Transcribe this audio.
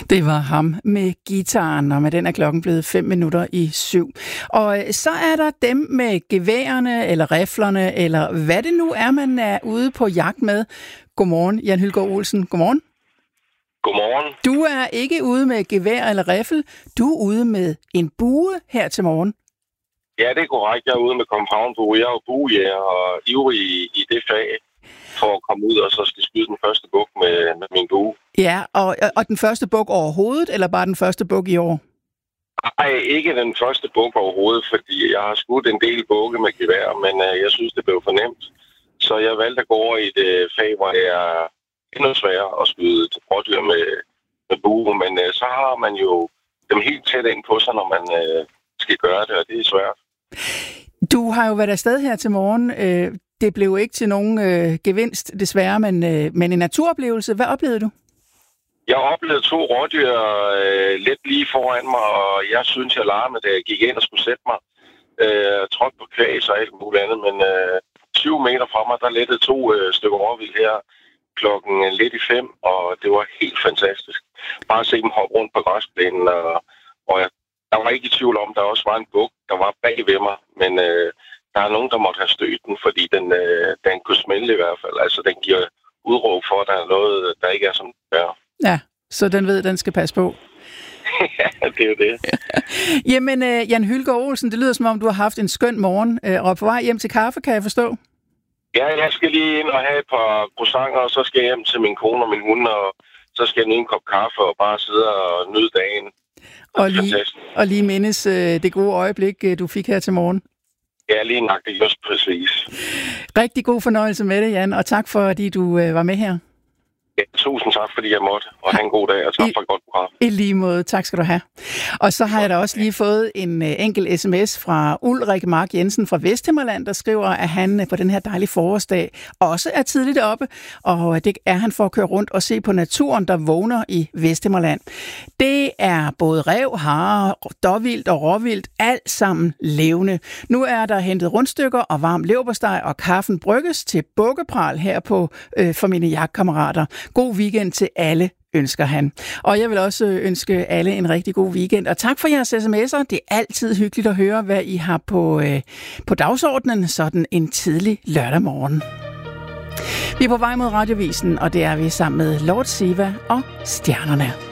Det var ham med guitaren, og med den er klokken blevet 7:05. Og så er der dem med geværerne, eller riflerne, eller hvad det nu er, man er ude på jagt med. Godmorgen, Jan Hyldgaard Olsen. Godmorgen. Godmorgen. Du er ikke ude med gevær eller riffel. Du er ude med en bue her til morgen. Ja, det er korrekt. Jeg er ude med compoundbue. Jeg er jo buejæger og ivrig i det fag for at komme ud og så skal skyde den første buk med min bue. Ja, og den første buk overhovedet, eller bare den første buk i år? Nej, ikke den første buk overhovedet, fordi jeg har skudt en del bukke med gevær, men jeg synes, det blev for nemt. Så jeg valgte at gå over i et fag, hvor det er endnu sværere at skyde til rådyr med bue, men så har man jo dem helt tæt ind på sig, når man skal gøre det, og det er svært. Du har jo været afsted her til morgen. Det blev ikke til nogen gevinst, desværre, men en naturoplevelse. Hvad oplevede du? Jeg oplevede 2 rådyr lidt lige foran mig, og jeg synes, jeg larmede, da jeg gik ind og skulle sætte mig. Trådte på kvæs og alt muligt andet, men 20 meter fra mig, der lettede 2 stykker råvild her klokken lidt i 5, og det var helt fantastisk. Bare at se dem hoppe rundt på græsplænen, og der var ikke i tvivl om, der også var en buk, der var bag ved mig, men der er nogen, der måtte have stødt den, fordi den kunne smelte i hvert fald. Altså, den giver udråb for, at der er noget, der ikke er som det er. Ja, så den ved, den skal passe på. Ja, det er jo det. Jamen, Jan Hyldgaard Olsen, det lyder som om, du har haft en skøn morgen, og er på vej hjem til kaffe, kan jeg forstå? Ja, jeg skal lige ind og have et par croissanter, og så skal jeg hjem til min kone og min hund, og så skal jeg nyde en kop kaffe og bare sidde og nyde dagen. Og lige mindes det gode øjeblik, du fik her til morgen. Ja, lige nøjagtigt, just præcis. Rigtig god fornøjelse med det, Jan, og tak fordi du var med her. Ja, tusind tak, fordi jeg måtte, og have en god dag, og tak for et godt program. I lige måde, tak skal du have. Og så har jeg da også lige fået en enkelt sms fra Ulrik Mark Jensen fra Vesthimmerland, der skriver, at han på den her dejlige forårsdag også er tidligt oppe, og det er han for at køre rundt og se på naturen, der vågner i Vesthimmerland. Det er både ræv, hare, dåvildt og råvildt, alt sammen levende. Nu er der hentet rundstykker og varm leverpostej, og kaffen brygges til bukkepral her på for mine jagtkammerater. God weekend til alle, ønsker han. Og jeg vil også ønske alle en rigtig god weekend. Og tak for jeres sms'er. Det er altid hyggeligt at høre, hvad I har på dagsordenen sådan en tidlig lørdag morgen. Vi er på vej mod Radiovisen, og det er vi sammen med Lord Siva og Stjernerne.